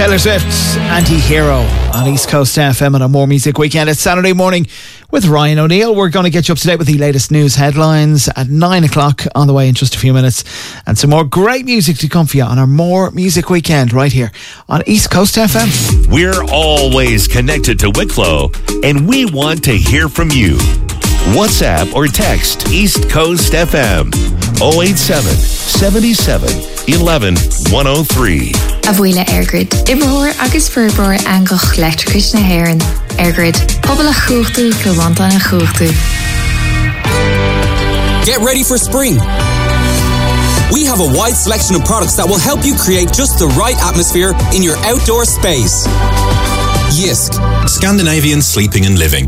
Taylor Swift, Anti-Hero on East Coast FM on a More Music Weekend. It's Saturday morning with Ryan O'Neill. We're going to get you up to date with the latest news headlines at 9 o'clock on the way in just a few minutes. And some more great music to come for you on our More Music Weekend right here on East Coast FM. We're always connected to Wicklow and we want to hear from you. WhatsApp or text East Coast FM 087 77 11 103. Abuela Airgrid. Ibrahor agus Furbror Angoch Electricus na Heron. Airgrid. Pobla Chuchtu, Kilwanta na Chuchtu. Get ready for spring. We have a wide selection of products that will help you create just the right atmosphere in your outdoor space. Jysk. Scandinavian sleeping and living.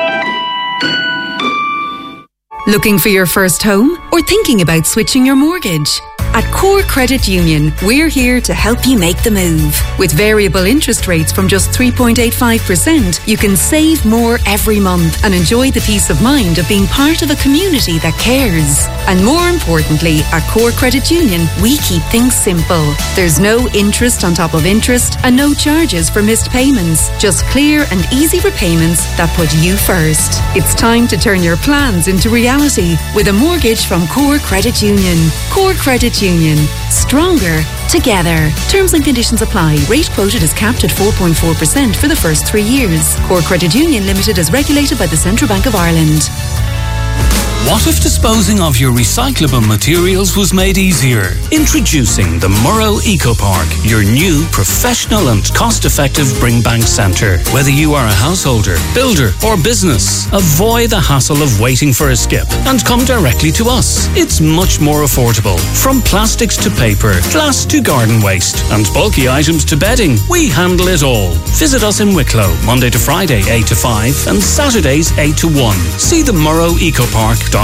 Looking for your first home or thinking about switching your mortgage? At Core Credit Union, we're here to help you make the move. With variable interest rates from just 3.85%, you can save more every month and enjoy the peace of mind of being part of a community that cares. And more importantly, at Core Credit Union, we keep things simple. There's no interest on top of interest and no charges for missed payments. Just clear and easy repayments that put you first. It's time to turn your plans into reality with a mortgage from Core Credit Union. Core Credit Union. Stronger together. Terms and conditions apply. Rate quoted is capped at 4.4% for the first 3 years. Core Credit Union Limited is regulated by the Central Bank of Ireland. What if disposing of your recyclable materials was made easier? Introducing the Murrow Eco Park, your new professional and cost-effective bring bank centre. Whether you are a householder, builder or business, avoid the hassle of waiting for a skip and come directly to us. It's much more affordable. From plastics to paper, glass to garden waste and bulky items to bedding, we handle it all. Visit us in Wicklow, Monday to Friday 8 to 5 and Saturdays 8 to 1. See the murrowecopark.ie.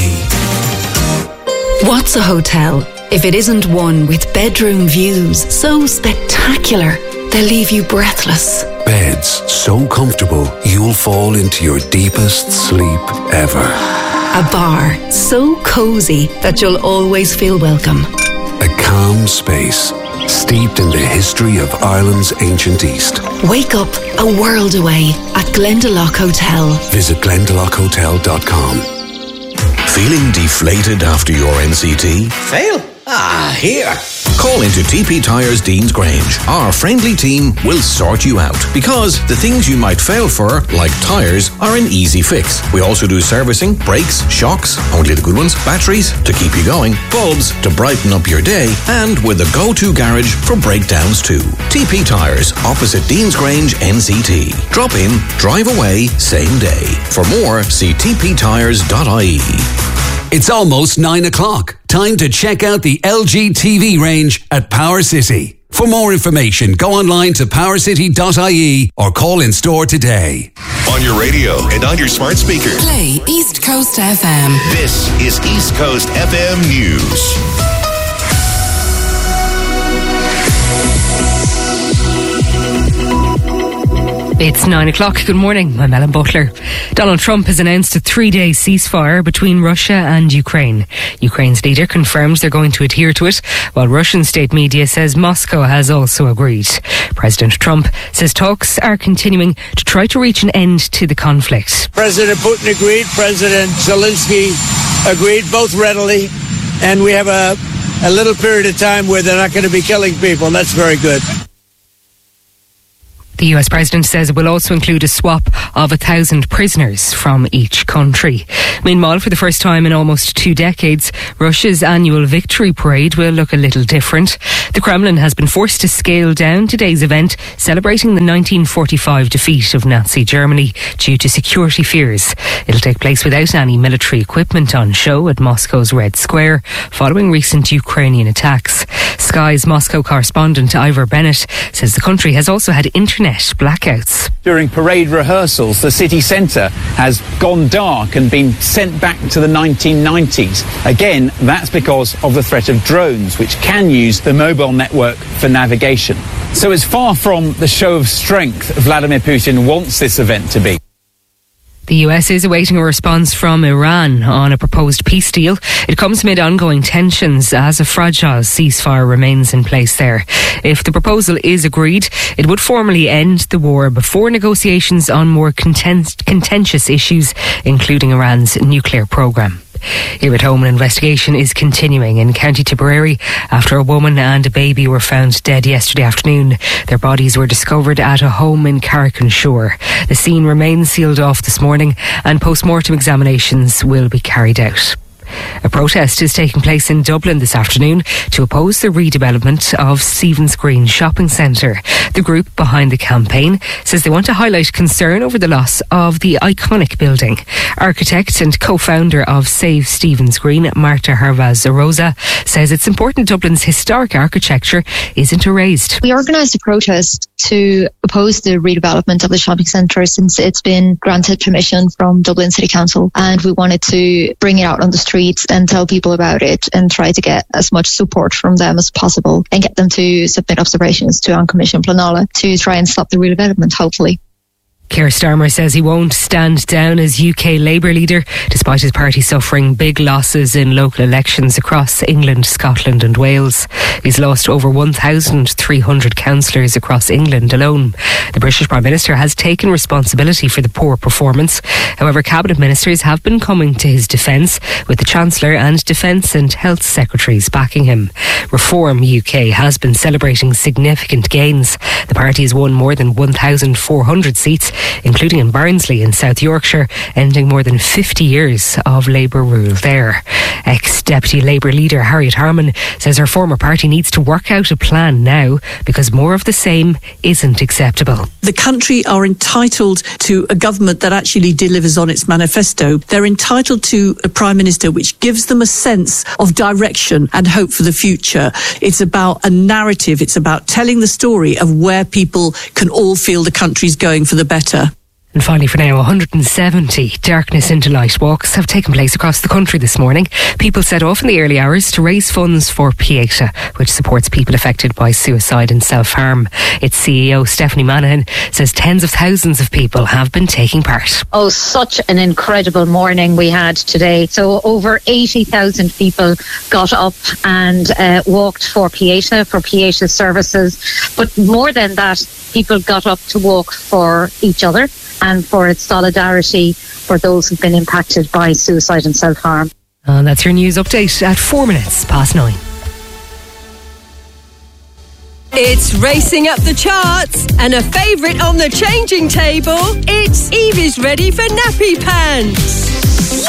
What's a hotel if it isn't one with bedroom views so spectacular they'll leave you breathless? Beds so comfortable you'll fall into your deepest sleep ever. A bar so cosy that you'll always feel welcome. A calm space steeped in the history of Ireland's ancient East. Wake up a world away at Glendalough Hotel. Visit glendaloughotel.com. Feeling deflated after your NCT? Fail? Here. Call into TP Tyres Deans Grange. Our friendly team will sort you out because the things you might fail for, like tyres, are an easy fix. We also do servicing, brakes, shocks, only the good ones, batteries to keep you going, bulbs to brighten up your day, and we're the go-to garage for breakdowns too. TP Tyres, opposite Deans Grange, NCT. Drop in, drive away, same day. For more, see tptyres.ie. It's almost 9 o'clock. Time to check out the LG TV range at Power City. For more information, go online to powercity.ie or call in store today. On your radio and on your smart speaker. Play East Coast FM. This is East Coast FM News. It's 9 o'clock. Good morning. I'm Ellen Butler. Donald Trump has announced a 3-day ceasefire between Russia and Ukraine. Ukraine's leader confirms they're going to adhere to it, while Russian state media says Moscow has also agreed. President Trump says talks are continuing to try to reach an end to the conflict. President Putin agreed, President Zelensky agreed, both readily, and we have a little period of time where they're not going to be killing people, and that's very good. The US President says it will also include a swap of 1,000 prisoners from each country. Meanwhile, for the first time in almost 2 decades, Russia's annual victory parade will look a little different. The Kremlin has been forced to scale down today's event, celebrating the 1945 defeat of Nazi Germany due to security fears. It'll take place without any military equipment on show at Moscow's Red Square, following recent Ukrainian attacks. Sky's Moscow correspondent Ivor Bennett says the country has also had internet blackouts. During parade rehearsals, the city centre has gone dark and been sent back to the 1990s. Again, that's because of the threat of drones, which can use the mobile network for navigation. So it's far from the show of strength Vladimir Putin wants this event to be. The US is awaiting a response from Iran on a proposed peace deal. It comes amid ongoing tensions as a fragile ceasefire remains in place there. If the proposal is agreed, it would formally end the war before negotiations on more contentious issues, including Iran's nuclear programme. Here at home, an investigation is continuing in County Tipperary after a woman and a baby were found dead yesterday afternoon. Their bodies were discovered at a home in Carrick-on-Shore. The scene remains sealed off this morning and post-mortem examinations will be carried out. A protest is taking place in Dublin this afternoon to oppose the redevelopment of Stephen's Green shopping centre. The group behind the campaign says they want to highlight concern over the loss of the iconic building. Architect and co-founder of Save Stephen's Green, Marta Hervaz-Rosa, says it's important Dublin's historic architecture isn't erased. We organised a protest to oppose the redevelopment of the shopping centre since it's been granted permission from Dublin City Council, and we wanted to bring it out on the streets and tell people about it and try to get as much support from them as possible and get them to submit observations to An Commission Pleanála to try and stop the redevelopment, hopefully. Keir Starmer says he won't stand down as UK Labour leader, despite his party suffering big losses in local elections across England, Scotland and Wales. He's lost over 1,300 councillors across England alone. The British Prime Minister has taken responsibility for the poor performance. However, Cabinet Ministers have been coming to his defence, with the Chancellor and Defence and Health Secretaries backing him. Reform UK has been celebrating significant gains. The party has won more than 1,400 seats, including in Barnsley in South Yorkshire, ending more than 50 years of Labour rule there. Ex-Deputy Labour leader Harriet Harman says her former party needs to work out a plan now because more of the same isn't acceptable. The country are entitled to a government that actually delivers on its manifesto. They're entitled to a Prime Minister which gives them a sense of direction and hope for the future. It's about a narrative. It's about telling the story of where people can all feel the country's going for the better. And finally for now, 170 Darkness into Light walks have taken place across the country this morning. People set off in the early hours to raise funds for Pieta, which supports people affected by suicide and self-harm. Its CEO, Stephanie Manahan, says tens of thousands of people have been taking part. Oh, such an incredible morning we had today. So over 80,000 people got up and walked for Pieta services. But more than that, people got up to walk for each other and for its solidarity for those who've been impacted by suicide and self-harm. And that's your news update at 9:04. It's racing up the charts and a favourite on the changing table. It's Evie's ready for nappy pants.